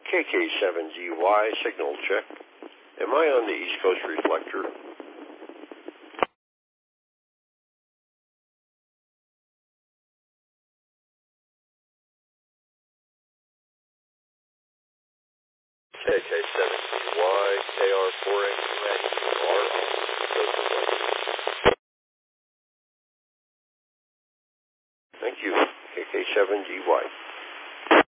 KK7GY, signal check. Am I on the East Coast reflector? KK7GY, KR4AQN, you are on the East Coast reflector. Thank you, KK7GY.